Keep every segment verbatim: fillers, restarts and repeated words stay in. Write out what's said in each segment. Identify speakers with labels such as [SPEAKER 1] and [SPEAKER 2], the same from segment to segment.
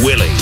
[SPEAKER 1] Willie.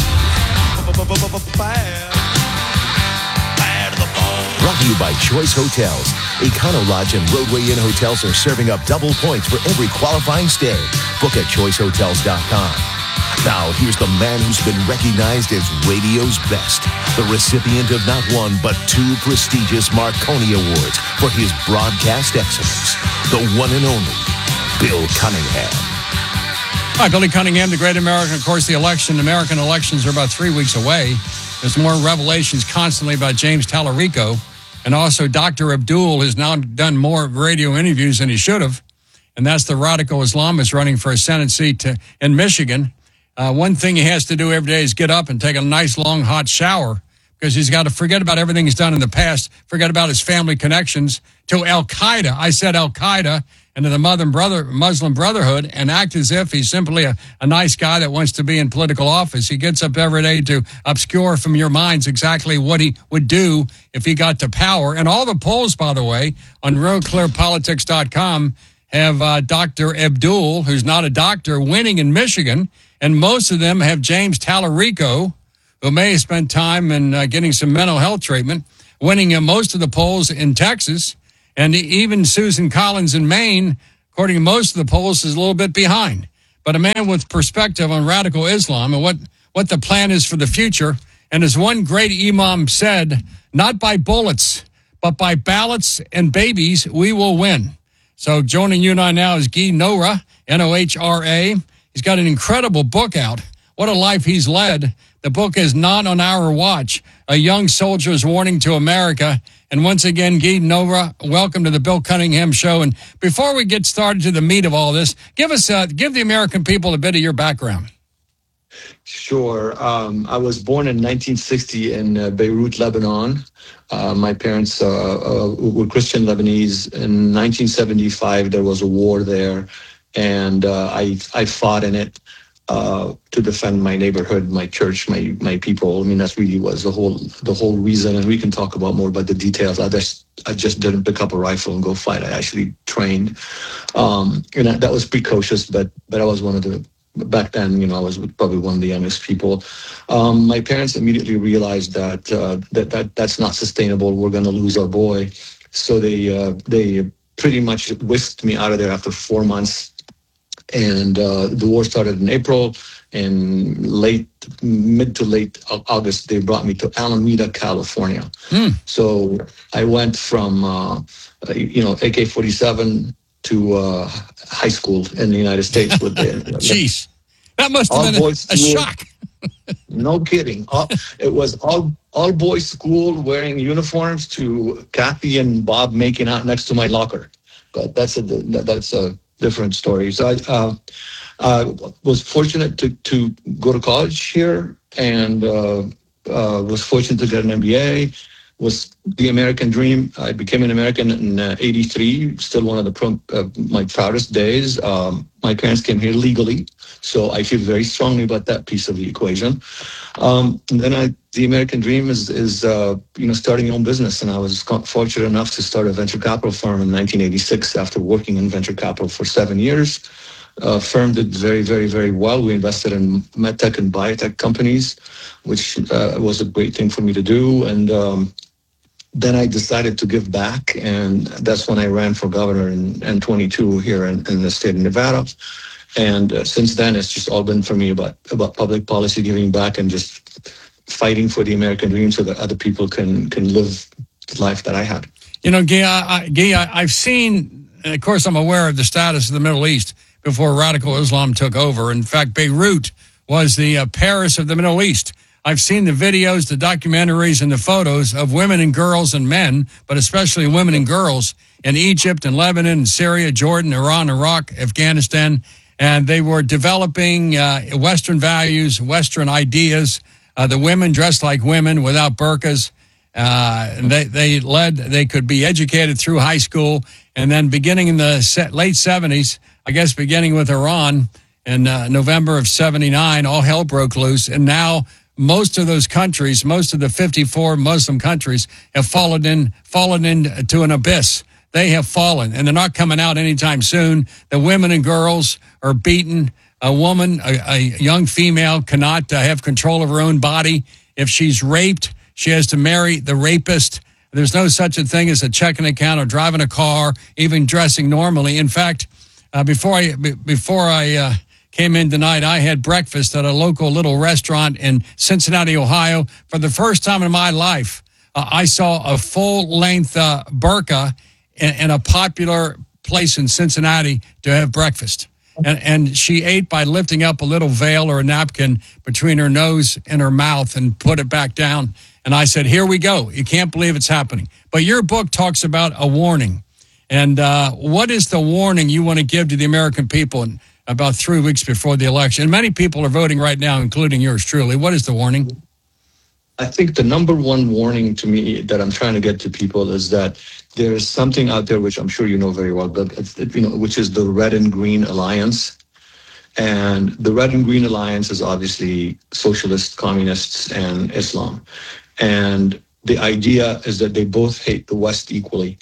[SPEAKER 1] Brought to you by Choice Hotels. Econo Lodge and Roadway Inn Hotels are serving up double points for every qualifying stay. Book at choice hotels dot com. Now, here's the man who's been recognized as radio's best. The recipient of not one, but two prestigious Marconi Awards for his broadcast excellence. The one and only Bill Cunningham.
[SPEAKER 2] Hi, Billy Cunningham, the great American. Of course, the election, American elections are about three weeks away. There's more revelations constantly about James Tallarico. And also, Doctor Abdul has now done more radio interviews than he should have. And that's the radical Islamist running for a Senate seat to, in Michigan. Uh, one thing he has to do every day is get up and take a nice, long, hot shower because he's got to forget about everything he's done in the past, forget about his family connections to Al-Qaeda. I said Al-Qaeda and to the Muslim, brother, Muslim Brotherhood and act as if he's simply a, a nice guy that wants to be in political office. He gets up every day to obscure from your minds exactly what he would do if he got to power. And all the polls, by the way, on real clear politics dot com have uh, Doctor Abdul, who's not a doctor, winning in Michigan. And most of them have James Tallarico, who may have spent time in uh, getting some mental health treatment, winning in most of the polls in Texas. And even Susan Collins in Maine, according to most of the polls, is a little bit behind. But a man with perspective on radical Islam and what, what the plan is for the future. And as one great imam said, not by bullets, but by ballots and babies, we will win. So joining you and I now is Guy Nohra, N O H R A. He's got an incredible book out. What a life he's led. The book is Not on Our Watch, A Young Soldier's Warning to America. And once again, Guy Nohra, welcome to the Bill Cunningham Show. And before we get started to the meat of all this, give us, uh, give the American people a bit of your background.
[SPEAKER 3] Sure. Um, I was born in nineteen sixty in uh, Beirut, Lebanon. Uh, my parents uh, uh, were Christian Lebanese. In nineteen seventy-five, there was a war there. And uh, I I fought in it uh, to defend my neighborhood, my church, my my people. I mean, that really was the whole the whole reason. And we can talk about more about the details. I just I just didn't pick up a rifle and go fight. I actually trained, um, and that, that was precocious. But but I was one of the back then. You know, I was probably one of the youngest people. Um, my parents immediately realized that uh, that that that's not sustainable. We're going to lose our boy. So they uh, they pretty much whisked me out of there after four months. And uh, the war started in April, and late, mid to late August, they brought me to Alameda, California. Mm. So I went from, uh, you know, A K forty-seven to uh, high school in the United States. With the,
[SPEAKER 2] Jeez, that must have been a, a shock.
[SPEAKER 3] No kidding. All, it was all all boys school, wearing uniforms, to Kathy and Bob making out next to my locker. But that's a that's a different story. So I uh, uh, was fortunate to, to go to college here, and uh, uh, was fortunate to get an M B A. Was the American dream. I became an American in uh, eighty-three, still one of the pro- uh, my proudest days. Um, my parents came here legally, so I feel very strongly about that piece of the equation. Um, and then I, the American dream is, is uh, you know, starting your own business. And I was fortunate enough to start a venture capital firm in nineteen eighty-six after working in venture capital for seven years. Uh, firm did very, very, very well. We invested in medtech and biotech companies, which uh, was a great thing for me to do. And um, then I decided to give back, and that's when I ran for governor in, in twenty-two here in, in the state of Nevada. And uh, since then, it's just all been for me about, about public policy, giving back, and just fighting for the American dream so that other people can can live the life that I had.
[SPEAKER 2] You know, Guy, I, Guy I, I've seen, and of course I'm aware of the status of the Middle East before radical Islam took over. In fact, Beirut was the uh, Paris of the Middle East. I've seen the videos, the documentaries, and the photos of women and girls and men, but especially women and girls in Egypt and Lebanon and Syria, Jordan, Iran, Iraq, Afghanistan, and they were developing uh, Western values, Western ideas. Uh, the women dressed like women without burqas. Uh, and they, they led, they could be educated through high school. And then beginning in the set, late seventies, I guess beginning with Iran in uh, November of seventy-nine, all hell broke loose. And now most of those countries, most of the fifty-four Muslim countries have fallen in, fallen into an abyss. They have fallen, and they're not coming out anytime soon. The women and girls are beaten, a woman, a, a young female, cannot uh, have control of her own body. If she's raped, she has to marry the rapist. There's no such a thing as a checking account or driving a car, even dressing normally. In fact, uh, before I before I uh, came in tonight, I had breakfast at a local little restaurant in Cincinnati, Ohio. For the first time in my life, uh, I saw a full-length uh, burqa in, in a popular place in Cincinnati to have breakfast. And, and she ate by lifting up a little veil or a napkin between her nose and her mouth and put it back down. And I said, here we go. You can't believe it's happening. But your book talks about a warning. And uh, what is the warning you want to give to the American people in about three weeks before the election? And many people are voting right now, including yours truly. What is the warning?
[SPEAKER 3] I think the number one warning to me that I'm trying to get to people is that there is something out there, which I'm sure you know very well, but it's, you know, which is the Red and Green Alliance. And the Red and Green Alliance is obviously socialists, communists, and Islam. And the idea is that they both hate the West equally,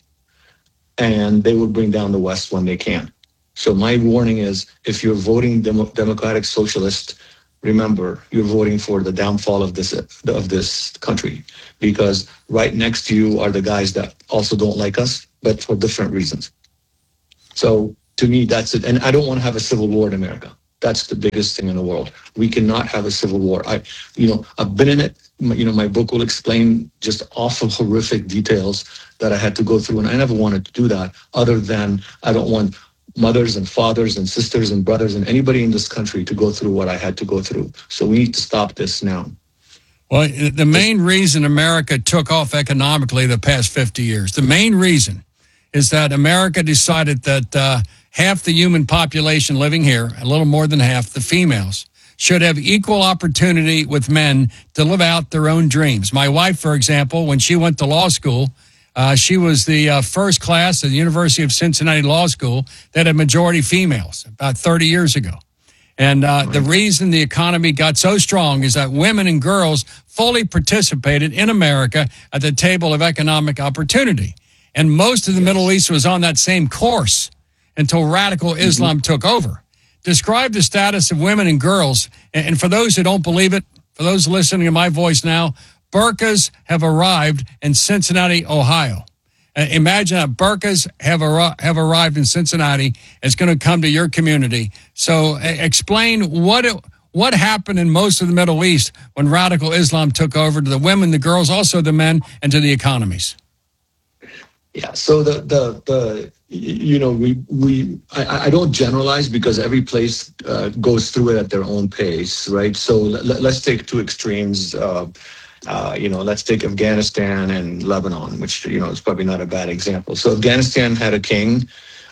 [SPEAKER 3] and they will bring down the West when they can. So my warning is, if you're voting Demo- Democratic Socialist, remember, you're voting for the downfall of this of this country, because right next to you are the guys that also don't like us, but for different reasons. So to me, that's it. And I don't want to have a civil war in America. That's the biggest thing in the world. We cannot have a civil war. I, you know, I've been in it. My, you know, my book will explain just awful, horrific details that I had to go through, and I never wanted to do that. Other than I don't want mothers and fathers and sisters and brothers and anybody in this country to go through what I had to go through. So we need to stop this now.
[SPEAKER 2] Well, the main reason America took off economically the past fifty years, the main reason is that America decided that uh, half the human population living here, a little more than half, the females, should have equal opportunity with men to live out their own dreams. My wife, for example, when she went to law school, uh, she was the uh, first class at the University of Cincinnati Law School that had majority females about thirty years ago. And uh, the reason the economy got so strong is that women and girls fully participated in America at the table of economic opportunity. And most of the Middle East was on that same course until radical Islam mm-hmm. took over. Describe the status of women and girls. And for those who don't believe it, for those listening to my voice now, burqas have arrived in Cincinnati, Ohio. Uh, imagine that burqas have, ar- have arrived in Cincinnati. It's going to come to your community. So uh, explain what it, what happened in most of the Middle East when radical Islam took over to the women, the girls, also the men, and to the economies.
[SPEAKER 3] Yeah, so the, the, the you know, we, we I, I don't generalize because every place uh, goes through it at their own pace, right? So let, let's take two extremes. Uh, uh, you know, let's take Afghanistan and Lebanon, which, you know, is probably not a bad example. So Afghanistan had a king.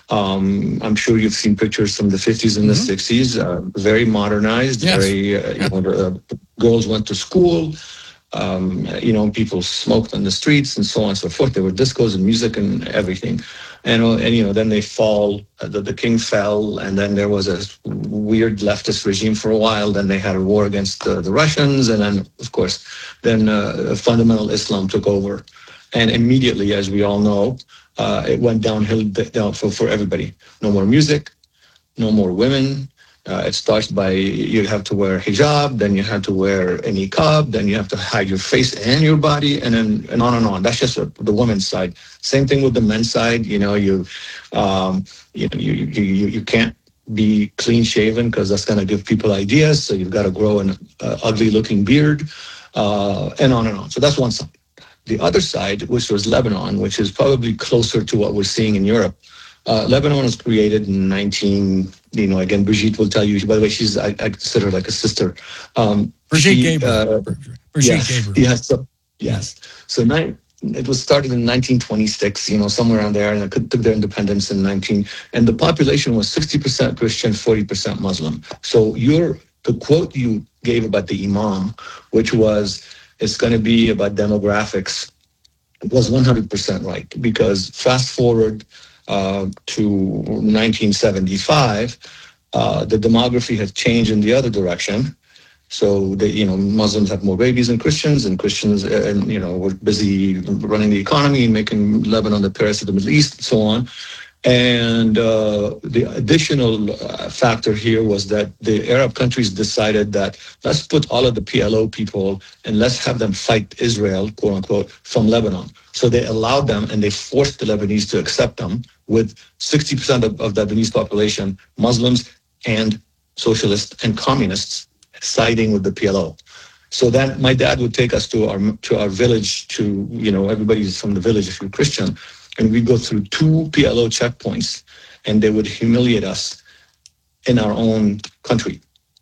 [SPEAKER 3] Um, I'm sure you've seen pictures from the fifties and mm-hmm. the sixties, uh, very modernized, yes. very, uh, you know, the, uh, girls went to school. Um, you know, people smoked on the streets and so on and so forth. There were discos and music and everything. And, and you know, then they fall, uh, the, the king fell, and then there was a weird leftist regime for a while. Then they had a war against uh, the Russians. And then, of course, then uh, fundamental Islam took over. And immediately, as we all know, uh, it went downhill down for, for everybody. No more music, no more women. Uh, it starts by you have to wear hijab, then you have to wear a niqab, then you have to hide your face and your body, and then and on and on. That's just a, the women's side. Same thing with the men's side. You know, you um, you, you you you can't be clean shaven because that's going to give people ideas. So you've got to grow an uh, ugly looking beard, uh, and on and on. So that's one side. The other side, which was Lebanon, which is probably closer to what we're seeing in Europe. Uh, Lebanon was created in nineteen, you know, again, Brigitte will tell you, by the way, she's, I, I consider her like a sister. Um,
[SPEAKER 2] Brigitte
[SPEAKER 3] she,
[SPEAKER 2] Gabriel.
[SPEAKER 3] Uh,
[SPEAKER 2] Brigitte
[SPEAKER 3] yes,
[SPEAKER 2] Gabriel.
[SPEAKER 3] Yes, so, yes. So nine, it was started in nineteen twenty-six, you know, somewhere around there, and it took their independence in nineteen, and the population was sixty percent Christian, forty percent Muslim. So your, the quote you gave about the imam, which was, it's going to be about demographics, was one hundred percent right, because fast forward Uh, to nineteen seventy-five, uh, the demography has changed in the other direction. So, the, you know, Muslims have more babies than Christians, and Christians, uh, and you know, were busy running the economy and making Lebanon the Paris of the Middle East, and so on. And uh, the additional uh, factor here was that the Arab countries decided that let's put all of the P L O people and let's have them fight Israel, quote unquote, from Lebanon. So they allowed them and they forced the Lebanese to accept them, with sixty percent of, of the Lebanese population, Muslims and socialists and communists, siding with the P L O. So then my dad would take us to our to our village, to, you know, everybody's from the village if you're Christian, and we'd go through two P L O checkpoints, and they would humiliate us in our own country.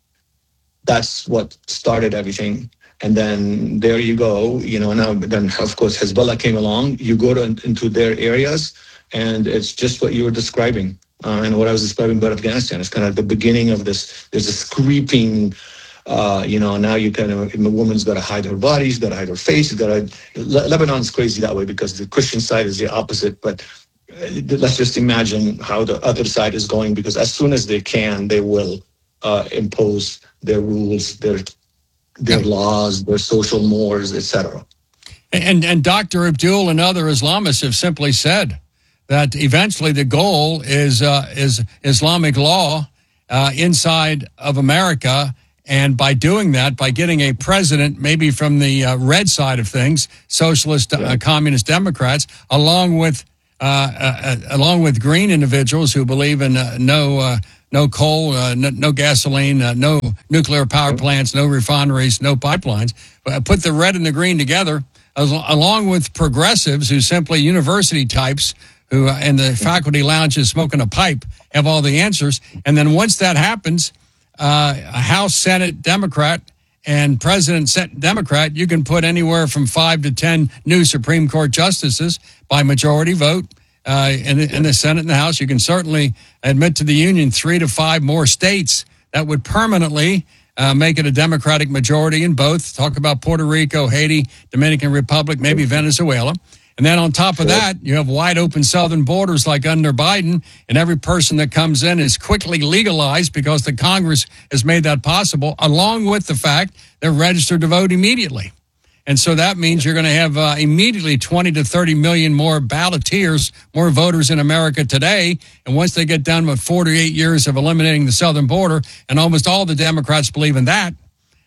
[SPEAKER 3] That's what started everything. And then there you go, you know, now then, of course, Hezbollah came along. You go to, into their areas, and it's just what you were describing. Uh, and what I was describing about Afghanistan. It's kind of the beginning of this. There's this creeping, uh, you know, now you kind of, a woman's got to hide her body, she's got to hide her face, she's got to, Le- Lebanon's crazy that way because the Christian side is the opposite. But uh, let's just imagine how the other side is going, because as soon as they can, they will uh, impose their rules, their their yeah. laws, their social mores, et cetera.
[SPEAKER 2] And, and Doctor Abdul and other Islamists have simply said that eventually the goal is uh, is Islamic law uh, inside of America. And by doing that, by getting a president, maybe from the uh, red side of things, socialist, yeah. uh, communist Democrats, along with uh, uh, along with green individuals who believe in uh, no uh, no coal, uh, no, no gasoline, uh, no nuclear power plants, no refineries, no pipelines. Uh, put the red and the green together, as, along with progressives who simply university types who uh, in the faculty lounges smoking a pipe have all the answers. And then once that happens, Uh, a House, Senate Democrat and President Senate Democrat, you can put anywhere from five to ten new Supreme Court justices by majority vote uh, in, the, in the Senate and the House. You can certainly admit to the Union three to five more states that would permanently uh, make it a Democratic majority in both. Talk about Puerto Rico, Haiti, Dominican Republic, maybe Venezuela. And then on top of that, you have wide open southern borders like under Biden, and every person that comes in is quickly legalized because the Congress has made that possible, along with the fact they're registered to vote immediately. And so that means you're going to have uh, immediately twenty to thirty million more balloteers, more voters in America today. And once they get done with forty-eight years of eliminating the southern border, and almost all the Democrats believe in that,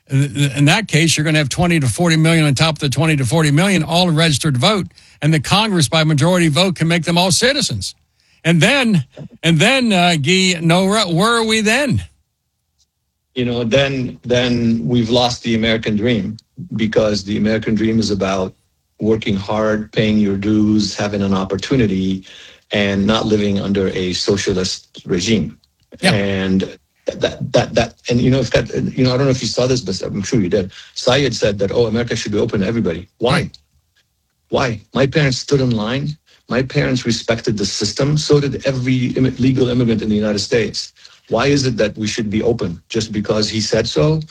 [SPEAKER 2] in that case, you're going to have twenty to forty million on top of the twenty to forty million, all registered to vote. And the Congress, by majority vote, can make them all citizens. And then, and then, uh, Guy, Nora, where are we then?
[SPEAKER 3] You know, then, then we've lost the American dream, because the American dream is about working hard, paying your dues, having an opportunity, and not living under a socialist regime.
[SPEAKER 2] Yeah.
[SPEAKER 3] And that, that, that, and you know, if that, you know, I don't know if you saw this, but I'm sure you did. Syed said that, oh, America should be open to everybody. Why?
[SPEAKER 2] Right.
[SPEAKER 3] Why? My parents stood in line. My parents respected the system. So did every Im- legal immigrant in the United States. Why is it that we should be open just because he said so?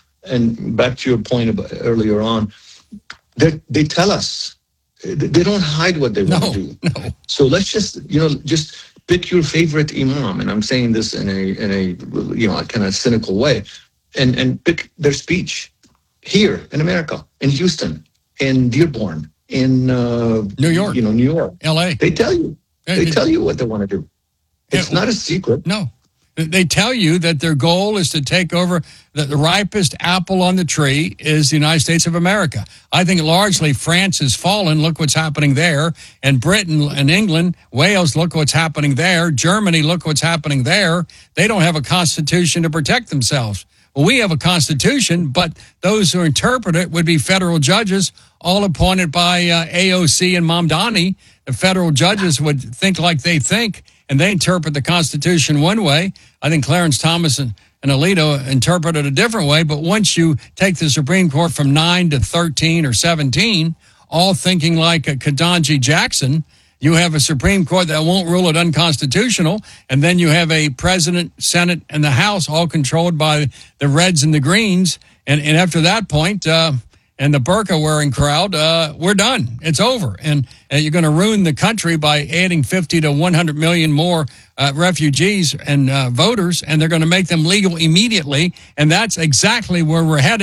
[SPEAKER 3] And back to your point about earlier on, they they tell us, they don't hide what they want
[SPEAKER 2] no,
[SPEAKER 3] to do.
[SPEAKER 2] No.
[SPEAKER 3] So let's just, you know, just pick your favorite imam. And I'm saying this in a in a you know kind of cynical way, and and pick their speech here in America, in Houston, in Dearborn, in uh,
[SPEAKER 2] New York,
[SPEAKER 3] you know, New York,
[SPEAKER 2] L A.
[SPEAKER 3] They tell you, they tell you what they want to do. It's
[SPEAKER 2] yeah,
[SPEAKER 3] not a secret.
[SPEAKER 2] No. They tell you that their goal is to take over, that the ripest apple on the tree is the United States of America. I think largely France has fallen. Look what's happening there. And Britain and England, Wales, look what's happening there. Germany, look what's happening there. They don't have a constitution to protect themselves. Well, we have a constitution, but those who interpret it would be federal judges, all appointed by uh, A O C and Mamdani. The federal judges would think like they think, and they interpret the Constitution one way. I think Clarence Thomas and, and Alito interpret it a different way. But once you take the Supreme Court from nine to thirteen or seventeen, all thinking like a Ketanji Jackson, you have a Supreme Court that won't rule it unconstitutional. And then you have a president, Senate, and the House all controlled by the Reds and the Greens. And, and after that point, uh, and the burqa-wearing crowd, uh, we're done. It's over. And, and you're going to ruin the country by adding fifty to one hundred million more uh, refugees and uh, voters, and they're going to make them legal immediately. And that's exactly where we're headed.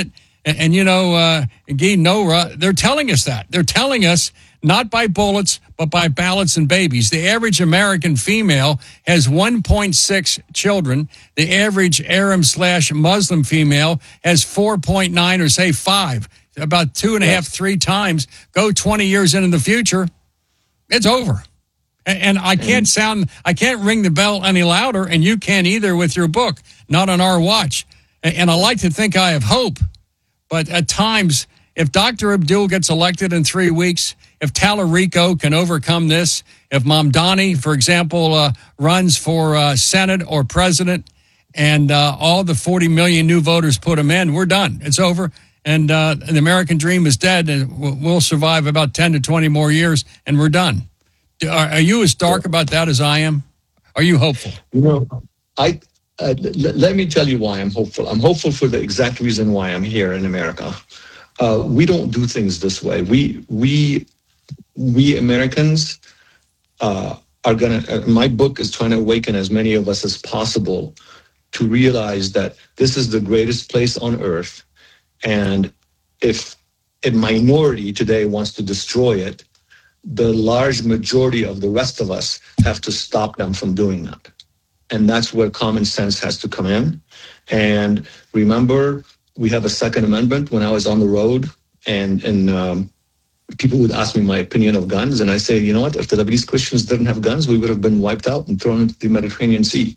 [SPEAKER 2] And, and you know, uh, Guy, Nora, they're telling us that. They're telling us not by bullets, but by ballots and babies. The average American female has one point six children. The average Arab slash Muslim female has four point nine or say five, about two and a half, three times. Go twenty years into the future, it's over. And, and I can't sound, I can't ring the bell any louder, and you can't either with your book, Not on Our Watch. And, and I like to think I have hope, but at times, if Doctor Abdul gets elected in three weeks, if Tallarico can overcome this, if Mamdani, for example, uh, runs for uh, Senate or president, and uh, all the forty million new voters put him in, we're done. It's over. And uh, the American dream is dead, and we'll survive about ten to twenty more years, and we're done. Are, are you as dark about that as I am? Are you hopeful?
[SPEAKER 3] You know, I uh, l- let me tell you why I'm hopeful. I'm hopeful for the exact reason why I'm here in America. Uh, we don't do things this way. We we we Americans uh, are gonna. Uh, my book is trying to awaken as many of us as possible to realize that this is the greatest place on earth, and if a minority today wants to destroy it, the large majority of the rest of us have to stop them from doing that. And that's where common sense has to come in. And remember, we have a Second Amendment. When I was on the road, and and um, people would ask me my opinion of guns, and I say, you know what? If the Lebanese Christians didn't have guns, we would have been wiped out and thrown into the Mediterranean Sea.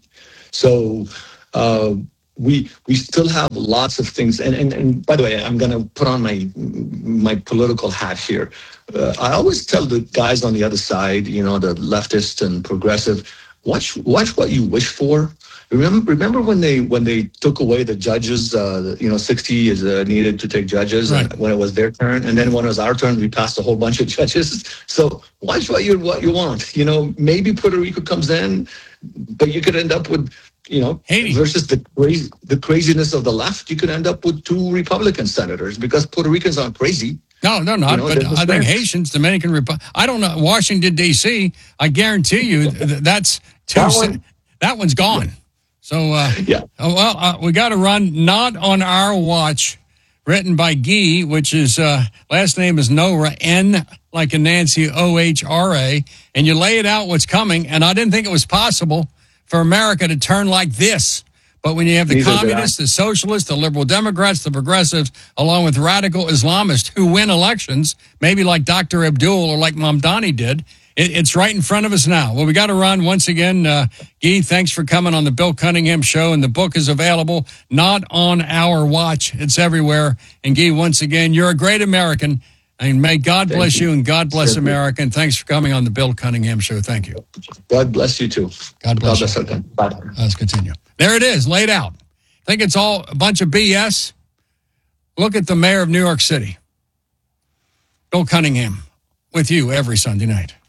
[SPEAKER 3] So uh, we we still have lots of things. And and, and by the way, I'm going to put on my my political hat here. Uh, I always tell the guys on the other side, you know, the leftist and progressive, watch watch what you wish for. Remember, remember when they when they took away the judges, uh, you know, sixty is uh, needed to take judges,
[SPEAKER 2] right,
[SPEAKER 3] and when it was their turn, and then when it was our turn, we passed a whole bunch of judges. So watch what you what you want. You know, maybe Puerto Rico comes in, but you could end up with, you know,
[SPEAKER 2] Haiti
[SPEAKER 3] versus the crazy the craziness of the left. You could end up with two Republican senators because Puerto Ricans aren't crazy.
[SPEAKER 2] No, no, not.
[SPEAKER 3] You know,
[SPEAKER 2] but I think Haitians, Dominican Republic. I don't know. Washington D C. I guarantee you th- that's two.
[SPEAKER 3] That
[SPEAKER 2] That,
[SPEAKER 3] one-
[SPEAKER 2] that one's gone. So uh,
[SPEAKER 3] Yeah.
[SPEAKER 2] oh, well, uh, we got to run. Not on Our Watch, written by Guy, which is uh, last name is Nora, N like in Nancy, O H R A, and you lay it out what's coming. And I didn't think it was possible for America to turn like this. But when you have the
[SPEAKER 3] Neither did I.
[SPEAKER 2] communists, the socialists, the liberal Democrats, the progressives, along with radical Islamists who win elections, maybe like Doctor Abdul or like Mamdani did, it, it's right in front of us now. Well, we got to run once again. Uh, Guy, thanks for coming on the Bill Cunningham Show, and the book is available, Not on Our Watch. It's everywhere. And Guy, once again, you're a great American, and may God
[SPEAKER 3] Thank
[SPEAKER 2] bless you.
[SPEAKER 3] you.
[SPEAKER 2] and God bless
[SPEAKER 3] Thank you.
[SPEAKER 2] America. And thanks for coming on the Bill Cunningham Show. Thank you.
[SPEAKER 3] God bless you too.
[SPEAKER 2] God bless you.
[SPEAKER 3] God bless you. Bye.
[SPEAKER 2] Let's continue. There it is, laid out. Think it's all a bunch of B S? Look at the mayor of New York City, Bill Cunningham, with you every Sunday night.